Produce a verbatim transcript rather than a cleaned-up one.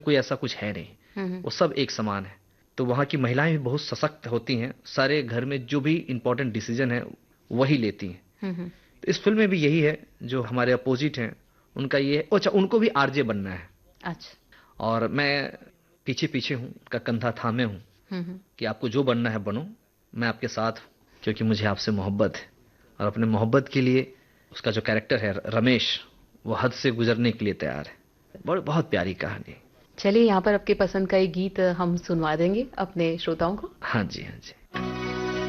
कोई ऐसा कुछ है नहीं, हम्म। वो सब एक समान है। तो वहाँ की महिलाएं भी बहुत सशक्त होती हैं, सारे घर में जो भी इंपॉर्टेंट डिसीजन है वही लेती हैं। हम्म। तो इस फिल्म में भी यही है, जो हमारे अपोजिट हैं उनका ये है। अच्छा, उनको भी आरजे बनना है अच्छा। और मैं पीछे पीछे हूँ, उनका कंधा थामे हूँ हम्म। कि आपको जो बनना है बनो, मैं आपके साथ हूँ, क्योंकि मुझे आपसे मोहब्बत है। और अपने मोहब्बत के लिए उसका जो कैरेक्टर है रमेश, वो हद से गुजरने के लिए तैयार है। बहुत बहुत प्यारी कहानी। चलिए यहाँ पर आपके पसंद का एक गीत हम सुनवा देंगे अपने श्रोताओं को। हाँ जी, हाँ जी।